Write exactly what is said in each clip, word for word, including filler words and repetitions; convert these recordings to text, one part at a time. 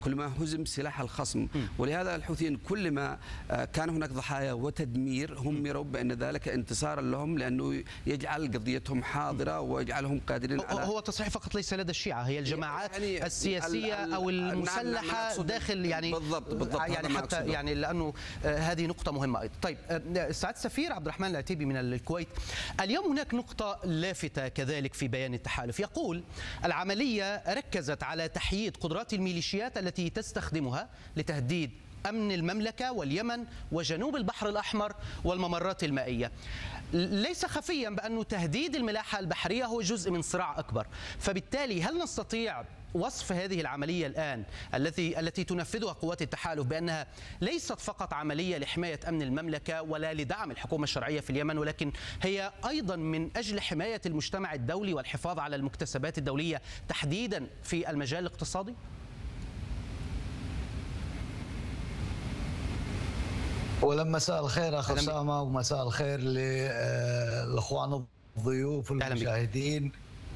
كلما هزم سلاح الخصم. ولهذا الحوثيين كلما كان هناك ضحايا وتدمير هم يروا بأن ذلك انتصارا لهم، لأنه يجعل قضيتهم حاضرة ويجعلهم قادرين على هو تصريح فقط ليس لدى الشيعة، هي الجماعات يعني السياسية ال ال أو المسلحة نعم داخل يعني بالضبط بالضبط يعني حتى يعني لأنه هذه نقطة مهمة أيضا. طيب سعادة السفير عبد الرحمن العتيبي من الكويت، اليوم هناك نقطة لافتة كذلك في بيان التحالف، يقول العملية ركزت على تحييد قدرات الميليشيات التي تستخدمها لتهديد أمن المملكة واليمن وجنوب البحر الأحمر والممرات المائية. ليس خفيا بأن تهديد الملاحة البحرية هو جزء من صراع أكبر، فبالتالي هل نستطيع وصف هذه العملية الآن التي التي تنفذها قوات التحالف بأنها ليست فقط عملية لحماية أمن المملكة ولا لدعم الحكومة الشرعية في اليمن، ولكن هي أيضا من أجل حماية المجتمع الدولي والحفاظ على المكتسبات الدولية تحديدا في المجال الاقتصادي؟ ولما مساء الخير اخ اسامه، ومساء الخير للاخوان الضيوف والمشاهدين.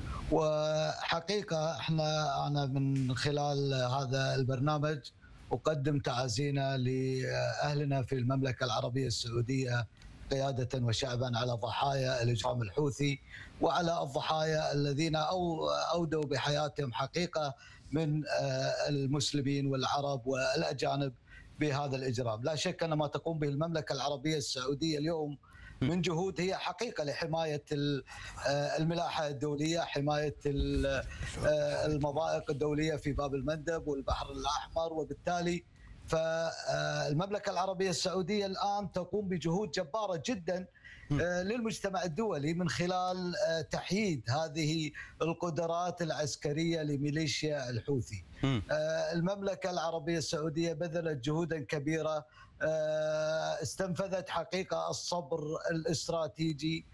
وحقيقه احنا انا من خلال هذا البرنامج اقدم تعازينا لاهلنا في المملكه العربيه السعوديه قياده وشعبا على ضحايا الاجرام الحوثي، وعلى الضحايا الذين اودوا بحياتهم حقيقه من المسلمين والعرب والاجانب بهذا الإجرام. لا شك أن ما تقوم به المملكة العربية السعودية اليوم من جهود هي حقيقة لحماية الملاحة الدولية، حماية المضائق الدولية في باب المندب والبحر الأحمر. وبالتالي فالمملكة العربية السعودية الآن تقوم بجهود جبارة جدا للمجتمع الدولي من خلال تحييد هذه القدرات العسكرية لميليشيا الحوثي. المملكة العربية السعودية بذلت جهودا كبيرة، استنفذت حقيقة الصبر الاستراتيجي،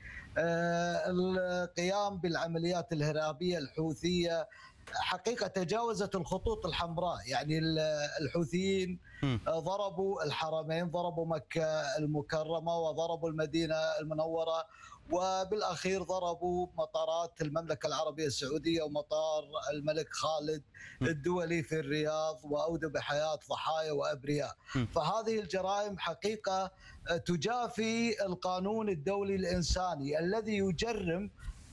القيام بالعمليات الإرهابية الحوثية حقيقة تجاوزت الخطوط الحمراء. يعني الحوثيين ضربوا الحرمين، ضربوا مكة المكرمة وضربوا المدينة المنورة، وبالأخير ضربوا مطارات المملكة العربية السعودية ومطار الملك خالد الدولي في الرياض، وأودوا بحياة ضحايا وأبرياء. فهذه الجرائم حقيقة تجافي القانون الدولي الإنساني الذي يجرم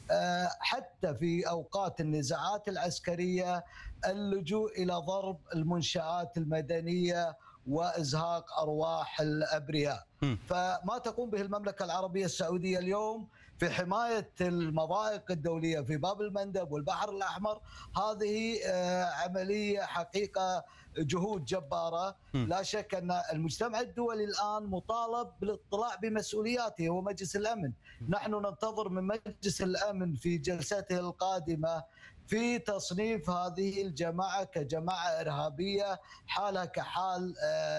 حتى في أوقات النزاعات العسكرية اللجوء إلى ضرب المنشآت المدنية وإزهاق أرواح الأبرياء. فما تقوم به المملكة العربية السعودية اليوم في حماية المضائق الدولية في باب المندب والبحر الأحمر هذه عملية حقيقة جهود جبارة. لا شك أن المجتمع الدولي الآن مطالب بالاطلاع بمسؤولياته ومجلس الأمن. نحن ننتظر من مجلس الأمن في جلسته القادمة في تصنيف هذه الجماعة كجماعة إرهابية حالها كحال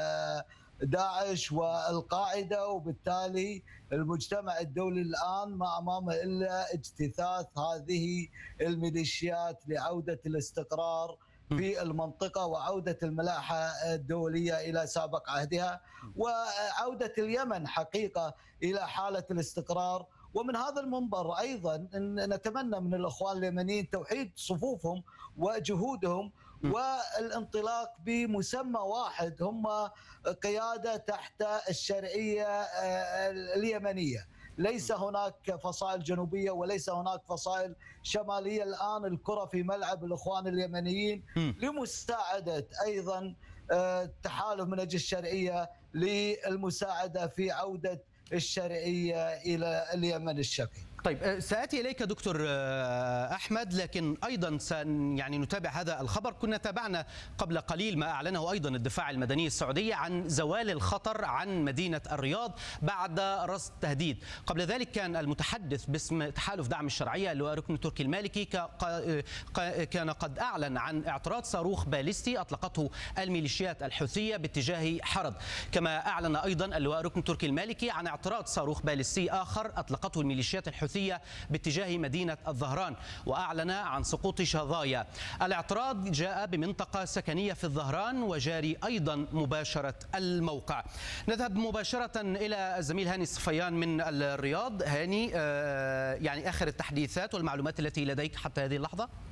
داعش والقاعدة، وبالتالي المجتمع الدولي الآن ما أمامه إلا اجتثاث هذه الميليشيات لعودة الاستقرار في المنطقة وعودة الملاحة الدولية إلى سابق عهدها، وعودة اليمن حقيقة إلى حالة الاستقرار. ومن هذا المنبر أيضا نتمنى من الأخوان اليمنيين توحيد صفوفهم وجهودهم والانطلاق بمسمى واحد، هم قيادة تحت الشرعية اليمنية. ليس هناك فصائل جنوبية وليس هناك فصائل شمالية. الآن الكرة في ملعب الإخوان اليمنيين لمساعدة أيضا التحالف من أجل الشرعية للمساعدة في عودة الشرعية إلى اليمن الشقيق. طيب سآتي إليك دكتور أحمد، لكن أيضا سن يعني نتابع هذا الخبر. كنا تابعنا قبل قليل ما أعلنه أيضا الدفاع المدني السعودي عن زوال الخطر عن مدينة الرياض بعد رصد تهديد. قبل ذلك كان المتحدث باسم تحالف دعم الشرعية اللواء ركن تركي المالكي كان قد أعلن عن اعتراض صاروخ باليستي أطلقته الميليشيات الحوثية باتجاه حرد، كما أعلن أيضا اللواء ركن تركي المالكي عن اعتراض صاروخ باليستي آخر أطلقته الميليشيات الحوثية باتجاه مدينة الظهران، وأعلن عن سقوط شظايا. الاعتراض جاء بمنطقة سكنية في الظهران وجاري أيضا مباشرة الموقع. نذهب مباشرة إلى الزميل هاني الصفيان من الرياض. هاني، يعني آخر التحديثات والمعلومات التي لديك حتى هذه اللحظة؟